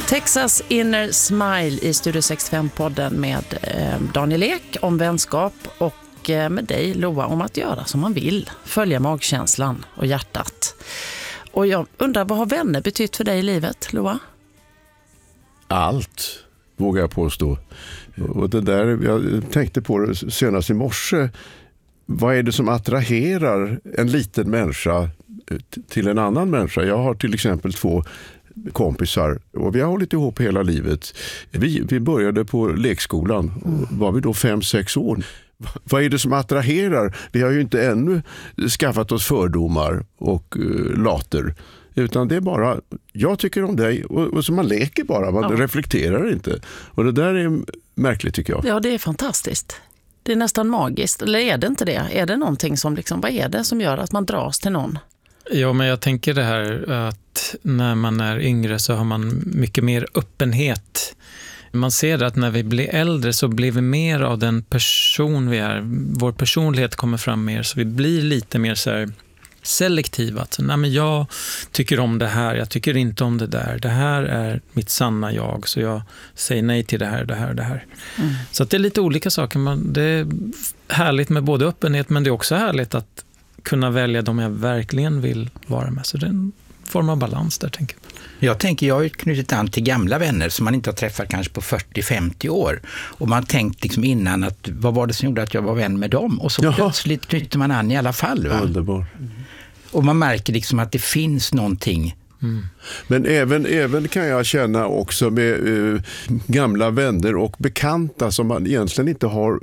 Texas Inner Smile i Studio 65-podden med Daniel Ek om vänskap och med dig, Loa, om att göra som man vill. Följa magkänslan och hjärtat. Och jag undrar, vad har vänner betytt för dig i livet, Loa? Allt, vågar jag påstå. Och det där, jag tänkte på det senast i morse. Vad är det som attraherar en liten människa till en annan människa? Jag har till exempel 2 kompisar och vi har hållit ihop hela livet. Vi började på lekskolan. Var vi då 5-6 år? Vad är det som attraherar? Vi har ju inte ännu skaffat oss fördomar och later. Utan det är bara, jag tycker om dig och så man leker bara, man reflekterar inte. Och det där är märkligt tycker jag. Ja, det är fantastiskt. Det är nästan magiskt, eller är det inte det? Är det någonting som liksom, vad är det som gör att man dras till någon? Ja, men jag tänker det här att när man är yngre så har man mycket mer öppenhet. Man ser att när vi blir äldre så blir vi mer av den person vi är. Vår personlighet kommer fram mer, så vi blir lite mer så här selektiva. Så, nej, men jag tycker om det här, jag tycker inte om det där. Det här är mitt sanna jag, så jag säger nej till det här, det här, det här. Mm. Så att det är lite olika saker. Det är härligt med både öppenhet, men det är också härligt att kunna välja de jag verkligen vill vara med. Så det är en form av balans där, tänker jag. Jag har ju knutit an till gamla vänner som man inte har träffat kanske på 40-50 år. Och man tänkt liksom innan att vad var det som gjorde att jag var vän med dem? Och så plötsligt knyter man an i alla fall. Va? Underbar. Och man märker liksom att det finns någonting. Mm. Men även kan jag känna också med gamla vänner och bekanta som man egentligen inte har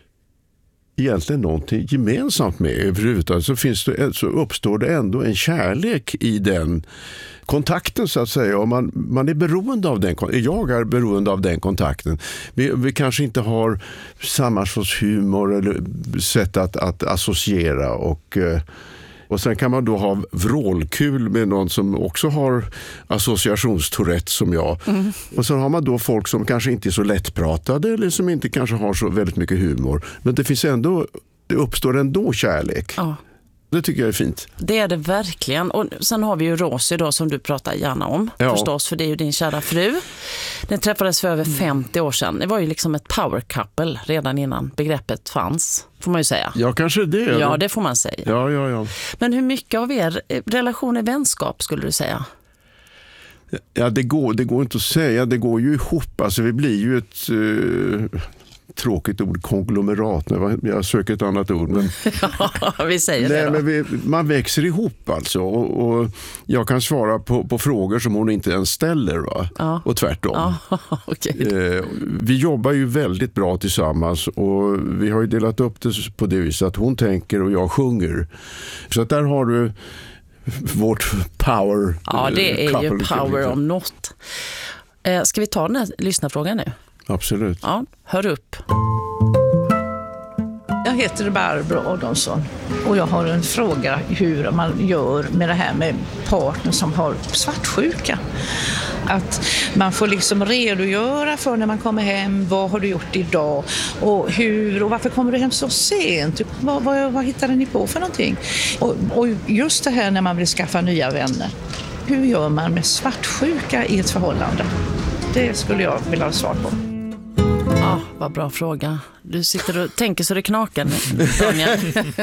någonting gemensamt med överhuvudtaget, så uppstår det ändå en kärlek i den kontakten så att säga, och man är beroende av den. Jag är beroende av den kontakten. Vi kanske inte har samma sorts humor eller sätt att associera och sen kan man då ha vrålkul med någon som också har associationstourette som jag. Mm. Och sen har man då folk som kanske inte är så lättpratade eller som inte kanske har så väldigt mycket humor. Men det uppstår ändå kärlek. Ja. Det tycker jag är fint. Det är det verkligen. Och sen har vi ju Rosie då som du pratar gärna om. Ja. Förstås, för det är ju din kära fru. Den träffades för över 50 år sedan. Det var ju liksom ett power couple redan innan begreppet fanns, får man ju säga. Ja, kanske det. Ja, det får man säga. Ja. Men hur mycket av er relation är vänskap, skulle du säga? Ja, det går inte att säga. Det går ju ihop. Alltså vi blir ju ett... tråkigt ord, konglomerat. Jag söker ett annat ord. Men, ja, vi säger det då. Men man växer ihop alltså. Och jag kan svara på frågor som hon inte ens ställer. Va? Ja. Och tvärtom. Ja, okay. Vi jobbar ju väldigt bra tillsammans. Och vi har ju delat upp det på det viset att hon tänker och jag sjunger. Så att där har du vårt power. Ja, det är ju power om något. Ska vi ta den här lyssnarfrågan nu? Absolut. Ja, hör upp. Jag heter Barbro Adolfsson och jag har en fråga hur man gör med det här med partner som har svartsjuka. Att man får liksom redogöra för när man kommer hem, vad har du gjort idag och hur och varför kommer du hem så sent? Vad hittade ni på för någonting? Och just det här när man vill skaffa nya vänner. Hur gör man med svartsjuka i ett förhållande? Det skulle jag vilja ha svar på. Ja, vad bra fråga. Du sitter och tänker så det knakar nu, Daniel.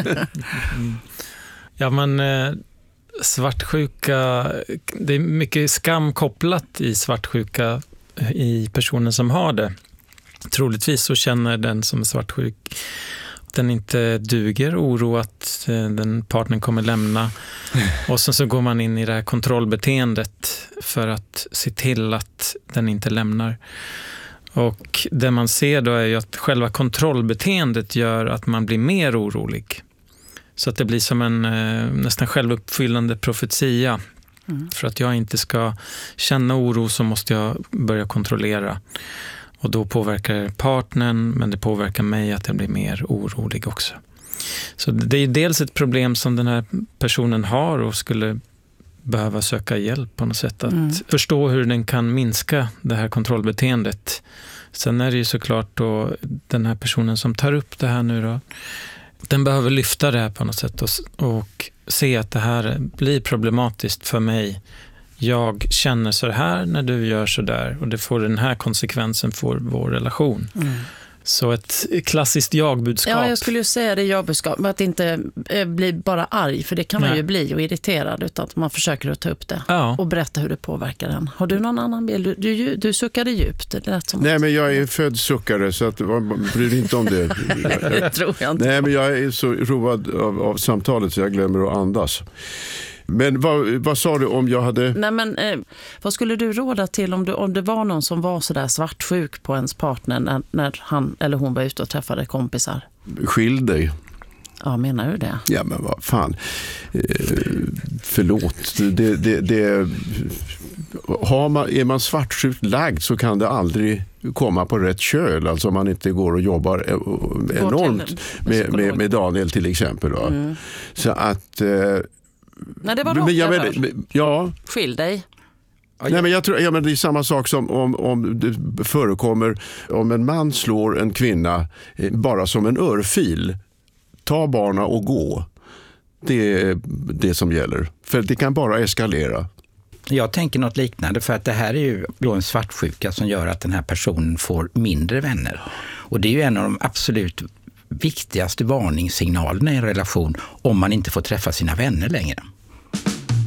Ja, men svartsjuka, det är mycket skam kopplat i svartsjuka i personen som har det. Troligtvis så känner den som är svartsjuk den inte duger, oro att den partnern kommer lämna. Och sen så går man in i det här kontrollbeteendet för att se till att den inte lämnar. Och det man ser då är ju att själva kontrollbeteendet gör att man blir mer orolig. Så att det blir som en nästan självuppfyllande profetia. Mm. För att jag inte ska känna oro så måste jag börja kontrollera. Och då påverkar partnern, men det påverkar mig att jag blir mer orolig också. Så det är dels ett problem som den här personen har och skulle behöva söka hjälp på något sätt. Att förstå hur den kan minska det här kontrollbeteendet. Sen är det ju såklart då den här personen som tar upp det här nu då. Den behöver lyfta det här på något sätt och se att det här blir problematiskt för mig. jag känner så här när du gör så där och det får den här konsekvensen för vår relation. Så ett klassiskt jagbudskap. Ja, jag skulle ju säga det jagbudskap, att inte bli bara arg, för det kan man ju bli och irriterad, utan att man försöker att ta upp det och berätta hur det påverkar den. Har du någon annan bild? Du suckade djupt. Det lät som Nej, men jag är född suckare, så att, bryr inte om det. det tror jag inte. Nej, men jag är så road av samtalet så jag glömmer att andas. Men vad sa du om jag hade... Nej, men vad skulle du råda till om det var någon som var så där svartsjuk på ens partner när han eller hon var ute och träffade kompisar? Skilj dig. Ja, menar du det? Ja, men vad fan. Förlåt. Är man svartsjukt lagd så kan det aldrig komma på rätt köl. Alltså om man inte går och jobbar enormt med Daniel till exempel. Va? Så att... Nej, det var rått. Skilj dig. Nej, men jag tror, men det är samma sak som om det förekommer om en man slår en kvinna bara som en örfil. Ta barna och gå. Det är det som gäller. För det kan bara eskalera. Jag tänker något liknande, för att det här är ju en svartsjuka som gör att den här personen får mindre vänner. Och det är ju en av de absolut viktigaste varningssignalerna i en relation om man inte får träffa sina vänner längre.